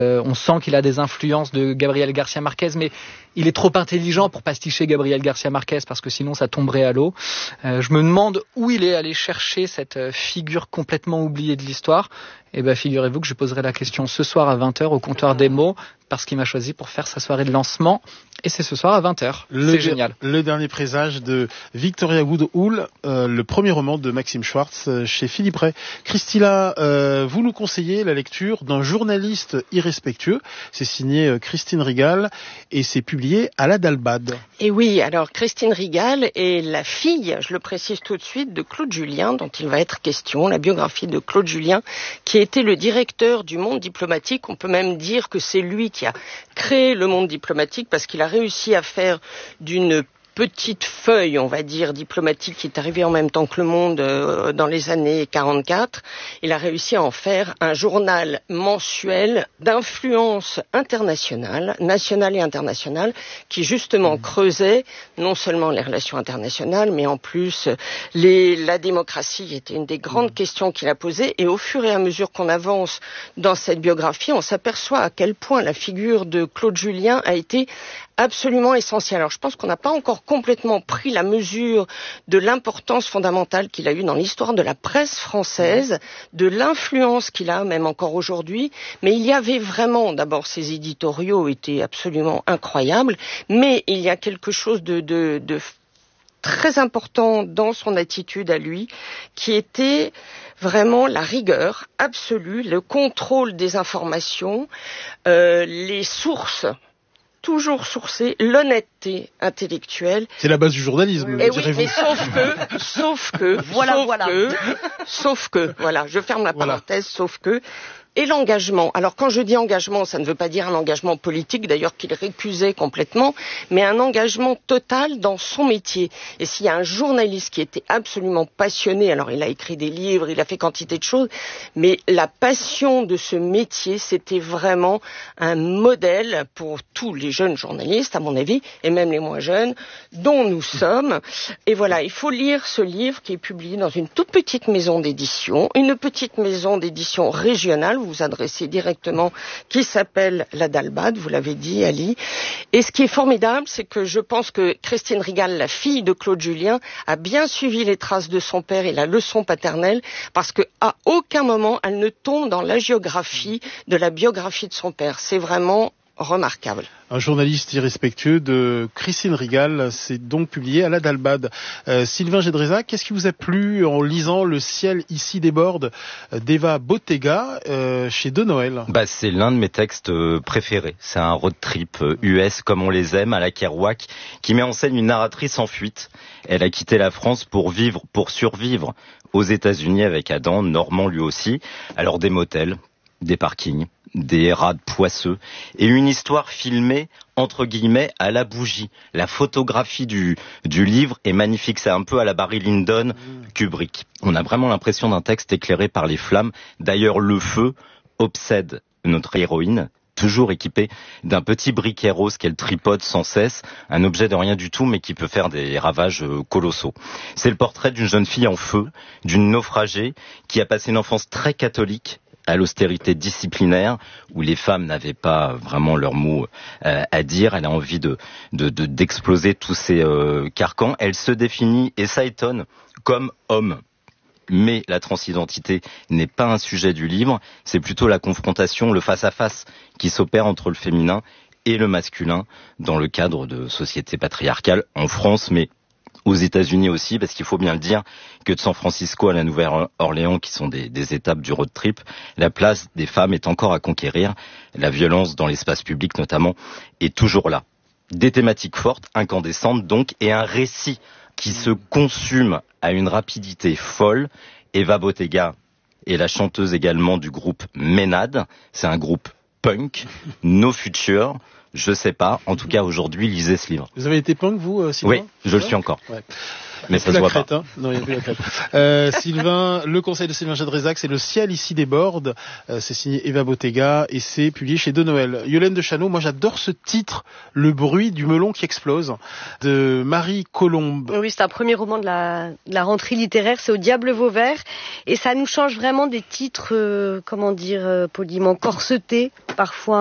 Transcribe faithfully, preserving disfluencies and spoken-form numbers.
Euh, on sent qu'il a des influences de Gabriel García Márquez, mais il est trop intelligent pour pasticher Gabriel García Márquez parce que sinon ça tomberait à l'eau. Euh, je me demande où il est allé chercher cette figure complètement oubliée de l'histoire. Et ben figurez-vous que je poserai la question ce soir à vingt heures au comptoir des mots parce qu'il m'a choisi pour faire sa soirée de lancement. Et c'est ce soir à vingt heures. C'est génial. Le dernier présage de Victoria Woodhull, euh, le premier roman de Maxime Schwartz euh, chez Philippe Ray. Christilla, euh, vous nous conseillez la lecture d'un journaliste irrespectueux. C'est signé euh, Christine Rigal et c'est publié à la Dalbad. Et oui, alors Christine Rigal est la fille, je le précise tout de suite, de Claude Julien, dont il va être question, la biographie de Claude Julien, qui a été le directeur du Monde diplomatique. On peut même dire que c'est lui qui a créé le Monde diplomatique parce qu'il a réussi à faire d'une petite feuille, on va dire, diplomatique qui est arrivée en même temps que Le Monde euh, dans les années quarante-quatre. Il a réussi à en faire un journal mensuel d'influence internationale, nationale et internationale, qui justement mmh. creusait non seulement les relations internationales, mais en plus les, la démocratie était une des grandes mmh. questions qu'il a posées. Et au fur et à mesure qu'on avance dans cette biographie, on s'aperçoit à quel point la figure de Claude Julien a été absolument essentiel. Alors je pense qu'on n'a pas encore complètement pris la mesure de l'importance fondamentale qu'il a eue dans l'histoire de la presse française, de l'influence qu'il a même encore aujourd'hui, mais il y avait vraiment, d'abord ses éditoriaux étaient absolument incroyables, mais il y a quelque chose de, de, de très important dans son attitude à lui, qui était vraiment la rigueur absolue, le contrôle des informations, euh, les sources, toujours sourcé, l'honnêteté intellectuelle. C'est la base du journalisme, et oui, mais sauf que, sauf que, voilà, sauf voilà. que, sauf que, voilà, je ferme la voilà. parenthèse, sauf que, et l'engagement. Alors quand je dis engagement, ça ne veut pas dire un engagement politique, d'ailleurs qu'il récusait complètement, mais un engagement total dans son métier. Et s'il y a un journaliste qui était absolument passionné, alors il a écrit des livres, il a fait quantité de choses, mais la passion de ce métier, c'était vraiment un modèle pour tous les jeunes journalistes, à mon avis, et même les moins jeunes, dont nous sommes. Et voilà, il faut lire ce livre qui est publié dans une toute petite maison d'édition, une petite maison d'édition régionale, vous vous adressez directement, qui s'appelle la Dalbad, vous l'avez dit, Ali. Et ce qui est formidable, c'est que je pense que Christine Rigal, la fille de Claude Julien, a bien suivi les traces de son père et la leçon paternelle, parce qu'à aucun moment, elle ne tombe dans l'agiographie de la biographie de son père. C'est vraiment remarquable. Un journaliste irrespectueux de Christine Rigal, c'est donc publié à la Dalbad. Euh, Sylvain Gédréza, qu'est-ce qui vous a plu en lisant Le ciel ici déborde d'Eva Bottega euh, chez De Noël? Bah, c'est l'un de mes textes préférés. C'est un road trip U S comme on les aime à la Kerouac, qui met en scène une narratrice en fuite. Elle a quitté la France pour vivre, pour survivre aux États-Unis avec Adam, normand lui aussi. Alors des motels, des parkings, des rades poisseux et une histoire filmée entre guillemets à la bougie. La photographie du, du livre est magnifique, c'est un peu à la Barry Lyndon Kubrick. On a vraiment l'impression d'un texte éclairé par les flammes. D'ailleurs, le feu obsède notre héroïne, toujours équipée d'un petit briquet rose qu'elle tripote sans cesse, un objet de rien du tout mais qui peut faire des ravages colossaux. C'est le portrait d'une jeune fille en feu, d'une naufragée qui a passé une enfance très catholique, à l'austérité disciplinaire, où les femmes n'avaient pas vraiment leur mot euh, à dire. Elle a envie de, de, de d'exploser tous ces euh, carcans. Elle se définit, et ça étonne, comme homme. Mais la transidentité n'est pas un sujet du livre, c'est plutôt la confrontation, le face-à-face qui s'opère entre le féminin et le masculin dans le cadre de sociétés patriarcales en France, mais aux États-Unis aussi, parce qu'il faut bien le dire que de San Francisco à la Nouvelle-Orléans, qui sont des, des étapes du road trip, la place des femmes est encore à conquérir. La violence dans l'espace public notamment est toujours là. Des thématiques fortes, incandescentes donc, et un récit qui se consume à une rapidité folle. Eva Bottega est la chanteuse également du groupe Ménade. C'est un groupe punk, No Future. Je sais pas. En tout cas, aujourd'hui, lisez ce livre. Vous avez été punk, vous, Sylvain? Oui, je le suis encore. Ouais. mais ça se voit crête, pas. Hein non, il n'y a plus la crête. Euh, Sylvain, le conseil de Sylvain Jadrezac, c'est Le ciel ici déborde. Euh, c'est signé Eva Bottega et c'est publié chez De Noël. Yolène de Chano, moi j'adore ce titre, Le bruit du melon qui explose, de Marie Colombe. Oui, c'est un premier roman de la, de la rentrée littéraire, c'est Au diable Vauvert, et ça nous change vraiment des titres, euh, comment dire, euh, poliment corsetés, parfois